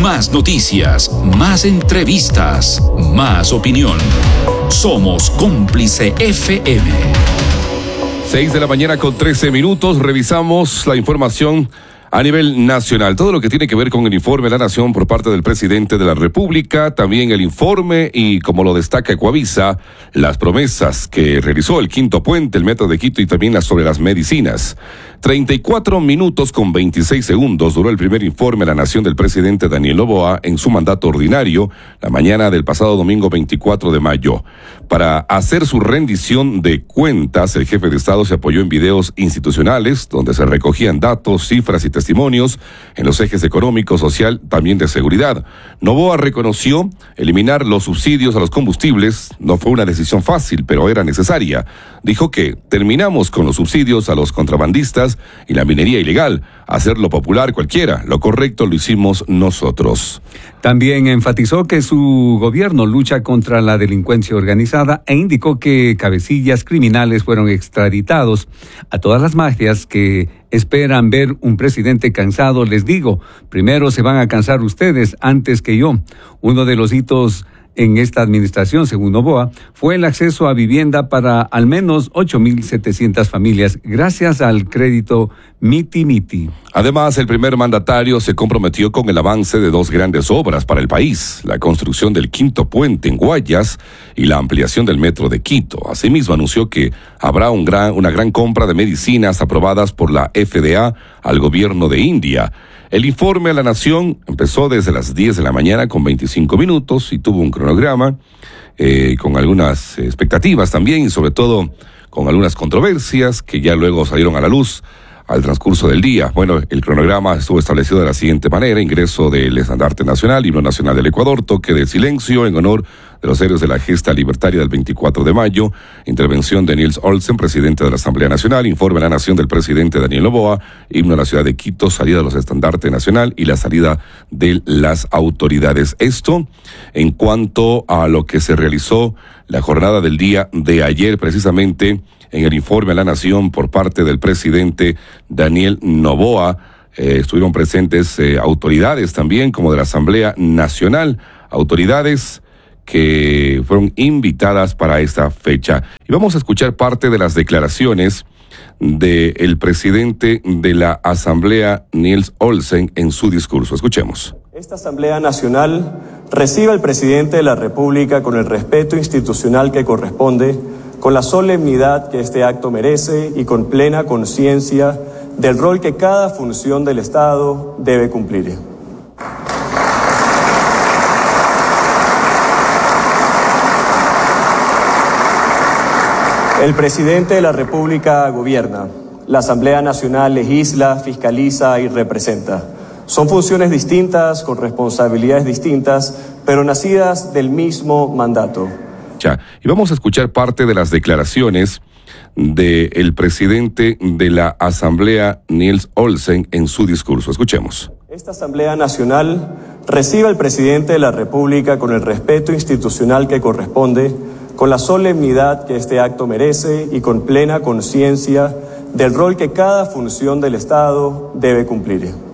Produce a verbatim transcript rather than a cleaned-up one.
Más noticias, más entrevistas, más opinión. Somos Cómplice F M. seis de la mañana con trece minutos. Revisamos la información a nivel nacional. Todo lo que tiene que ver con el informe de la Nación por parte del presidente de la República. También el informe y, como lo destaca Ecuavisa, las promesas que realizó el Quinto Puente, el Metro de Quito y también las sobre las medicinas. treinta y cuatro minutos con veintiséis segundos duró el primer informe de la Nación del presidente Daniel Noboa en su mandato ordinario, la mañana del pasado domingo veinticuatro de mayo. Para hacer su rendición de cuentas, el jefe de Estado se apoyó en videos institucionales donde se recogían datos, cifras y testimonios en los ejes económico, social, también de seguridad. Noboa reconoció eliminar los subsidios a los combustibles no fue una decisión fácil, pero era necesaria. Dijo que terminamos con los subsidios a los contrabandistas y la minería ilegal. Hacerlo popular cualquiera, lo correcto lo hicimos nosotros. También enfatizó que su gobierno lucha contra la delincuencia organizada e indicó que cabecillas criminales fueron extraditados. A todas las mafias que esperan ver un presidente cansado, les digo, primero se van a cansar ustedes antes que yo. Uno de los hitos en esta administración, según Noboa, fue el acceso a vivienda para al menos ocho mil setecientas familias, gracias al crédito Miti Miti. Además, el primer mandatario se comprometió con el avance de dos grandes obras para el país, la construcción del Quinto Puente en Guayas y la ampliación del Metro de Quito. Asimismo, anunció que habrá un gran, una gran compra de medicinas aprobadas por la F D A al gobierno de India. El informe a la Nación empezó desde las diez de la mañana con veinticinco minutos y tuvo un cronograma eh, con algunas expectativas también y sobre todo con algunas controversias que ya luego salieron a la luz al transcurso del día. Bueno, el cronograma estuvo establecido de la siguiente manera: ingreso del estandarte nacional, himno nacional del Ecuador, toque de silencio en honor de los héroes de la gesta libertaria del veinticuatro de mayo, intervención de Niels Olsen, presidente de la Asamblea Nacional, informe a la Nación del presidente Daniel Noboa, himno a la ciudad de Quito, salida de los estandartes nacional y la salida de las autoridades. Esto en cuanto a lo que se realizó la jornada del día de ayer, precisamente en el informe a la Nación por parte del presidente Daniel Noboa. Eh, estuvieron presentes eh, autoridades también, como de la Asamblea Nacional, autoridades que fueron invitadas para esta fecha. Y vamos a escuchar parte de las declaraciones del presidente de la Asamblea, Niels Olsen, en su discurso. Escuchemos. Esta Asamblea Nacional recibe al presidente de la República con el respeto institucional que corresponde, con la solemnidad que este acto merece y con plena conciencia del rol que cada función del Estado debe cumplir. El presidente de la República gobierna, la Asamblea Nacional legisla, fiscaliza y representa. Son funciones distintas, con responsabilidades distintas, pero nacidas del mismo mandato. Y vamos a escuchar parte de las declaraciones del presidente de la Asamblea, Niels Olsen, en su discurso. Escuchemos. Esta Asamblea Nacional recibe al presidente de la República con el respeto institucional que corresponde, con la solemnidad que este acto merece y con plena conciencia del rol que cada función del Estado debe cumplir.